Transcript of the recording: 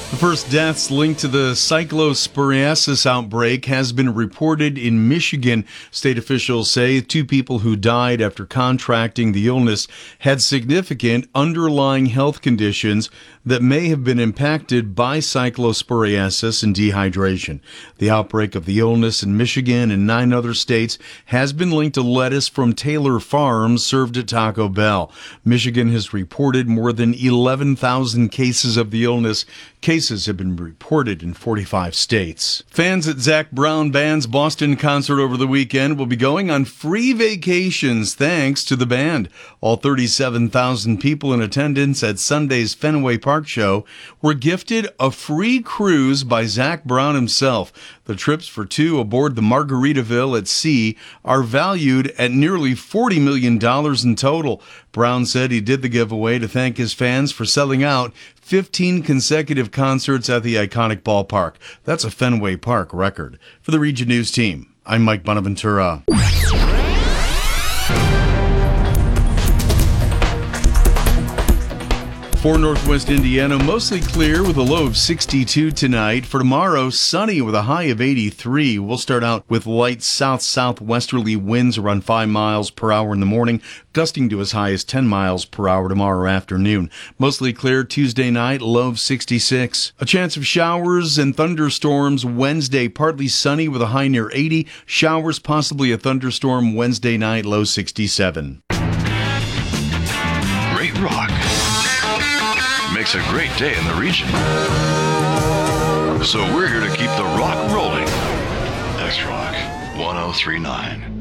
The first deaths linked to the cyclosporiasis outbreak has been reported in Michigan. State officials say 2 people who died after contracting the illness had significant underlying health conditions that may have been impacted by cyclosporiasis and dehydration. The outbreak of the illness in Michigan and 9 other states has been linked to lettuce from Taylor Farms served at Taco Bell. Michigan has reported more than 11,000 cases of the illness. Cases have been reported in 45 states. Fans at Zac Brown Band's Boston concert over the weekend will be going on free vacations thanks to the band. All 37,000 people in attendance at Sunday's Fenway Park show were gifted a free cruise by Zac Brown himself. The trips for 2 aboard the Margaritaville at sea are valued at nearly $40 million in total. Brown said he did the giveaway to thank his fans for selling out 15 consecutive concerts at the iconic ballpark. That's a Fenway Park record. For the Region News team, I'm Mike Bonaventura. For Northwest Indiana, mostly clear with a low of 62 tonight. For tomorrow, sunny with a high of 83. We'll start out with light south-southwesterly winds around 5 miles per hour in the morning, gusting to as high as 10 miles per hour tomorrow afternoon. Mostly clear Tuesday night, low of 66. A chance of showers and thunderstorms Wednesday, partly sunny with a high near 80. Showers, possibly a thunderstorm Wednesday night, low 67. Great rock makes a great day in the region. So we're here to keep the rock rolling. X-Rock 1039.